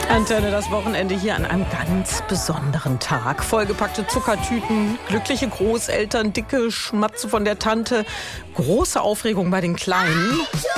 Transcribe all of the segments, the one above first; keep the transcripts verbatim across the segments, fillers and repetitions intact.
Antenne, das Wochenende hier an einem ganz besonderen Tag. Vollgepackte Zuckertüten, glückliche Großeltern, dicke Schmatze von der Tante, große Aufregung bei den Kleinen.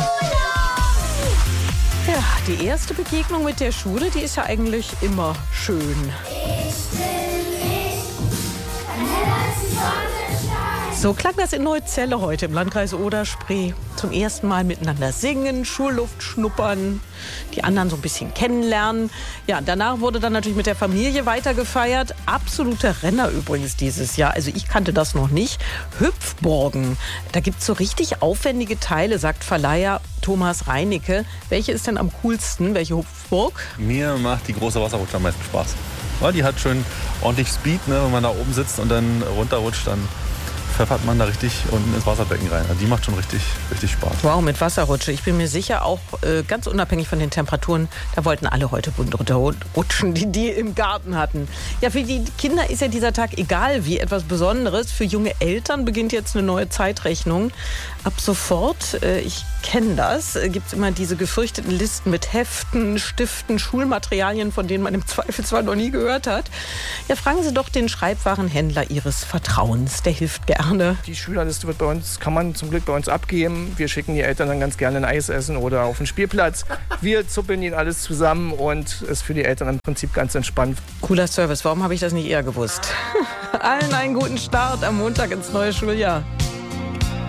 Ja, die erste Begegnung mit der Schule, die ist ja eigentlich immer schön. Ich bin ich, ein heller als die Sonnenschein. So klang das in Neuzelle heute im Landkreis Oder-Spree. Zum ersten Mal miteinander singen, Schulluft schnuppern, die anderen so ein bisschen kennenlernen. Ja, danach wurde dann natürlich mit der Familie weitergefeiert. Absoluter Renner übrigens dieses Jahr. Also ich kannte das noch nicht. Hüpfburgen. Da gibt es so richtig aufwendige Teile, sagt Verleiher Thomas Reinicke. Welche ist denn am coolsten? Welche Hüpfburg? Mir macht die große Wasserrutsche am meisten Spaß. Weil die hat schön ordentlich Speed, ne? Wenn man da oben sitzt und dann runterrutscht, dann pfeffert man da richtig unten ins Wasserbecken rein. Also die macht schon richtig, richtig Spaß. Wow, mit Wasserrutsche. Ich bin mir sicher, auch äh, ganz unabhängig von den Temperaturen, da wollten alle heute bunt runterrutschen, die die im Garten hatten. Ja, für die Kinder ist ja dieser Tag egal wie etwas Besonderes. Für junge Eltern beginnt jetzt eine neue Zeitrechnung. Ab sofort, äh, ich kenne das, äh, gibt es immer diese gefürchteten Listen mit Heften, Stiften, Schulmaterialien, von denen man im Zweifel zwar noch nie gehört hat. Ja, fragen Sie doch den Schreibwarenhändler Ihres Vertrauens. Der hilft gerne. Die Schülerliste wird bei uns, kann man zum Glück bei uns abgeben. Wir schicken die Eltern dann ganz gerne ein Eis essen oder auf den Spielplatz. Wir zuppeln ihnen alles zusammen und ist für die Eltern im Prinzip ganz entspannt. Cooler Service, warum habe ich das nicht eher gewusst? Allen einen guten Start am Montag ins neue Schuljahr.